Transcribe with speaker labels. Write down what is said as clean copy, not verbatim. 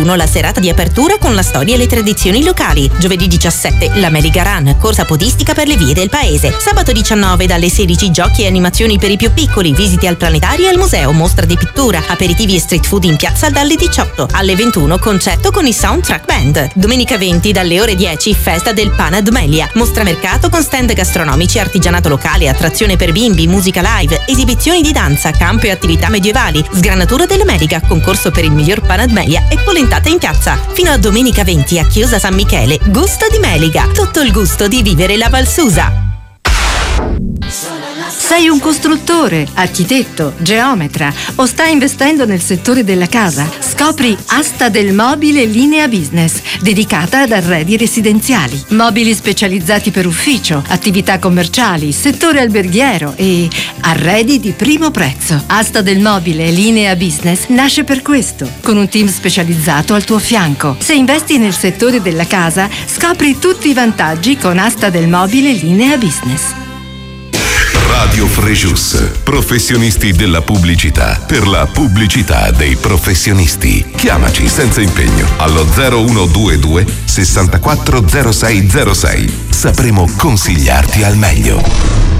Speaker 1: 21 la serata di apertura con la storia e le tradizioni locali. Giovedì 17 la Meliga Run, corsa podistica per le vie del paese. Sabato 19 dalle 16 giochi e animazioni per i più piccoli, visite al planetario e al museo, mostra di pittura, aperitivi e street food in piazza dalle 18. Alle 21 concerto con i Soundtrack Band. Domenica 20 dalle ore 10 festa del Pana Domelia, mostra mercato con stand gastronomici, artigianato locale, attrazione per bimbi, musica live, esibizioni di danza, campo e attività medievali, sgranatura della Meliga, concorso per il miglior Pana Domelia e polentata in piazza. Fino a domenica 20 a Chiusa San Michele, gusto di Meliga, tutto il gusto di vivere la Valsusa.
Speaker 2: Sei un costruttore, architetto, geometra o stai investendo nel settore della casa? Scopri Asta del Mobile Linea Business, dedicata ad arredi residenziali. Mobili specializzati per ufficio, attività commerciali, settore alberghiero e arredi di primo prezzo. Asta del Mobile Linea Business nasce per questo, con un team specializzato al tuo fianco. Se investi nel settore della casa, scopri tutti i vantaggi con Asta del Mobile Linea Business.
Speaker 3: Radio Frejus, professionisti della pubblicità, per la pubblicità dei professionisti. Chiamaci senza impegno allo 0122 64 0606. Sapremo consigliarti al meglio.